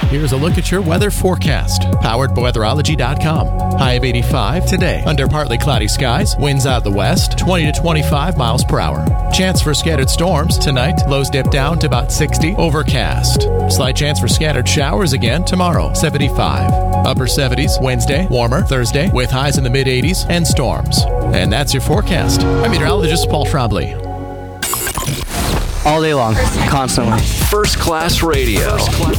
Here's a look at your weather forecast, powered by weatherology.com. High of 85 today, under partly cloudy skies, winds out of the west, 20 to 25 miles per hour. Chance for scattered storms tonight, lows dip down to about 60, overcast. Slight chance for scattered showers again tomorrow, 75. Upper 70s Wednesday, warmer Thursday, with highs in the mid-80s and storms. And that's your forecast. I'm meteorologist Paul Trombley. All day long, constantly. First Class Radio.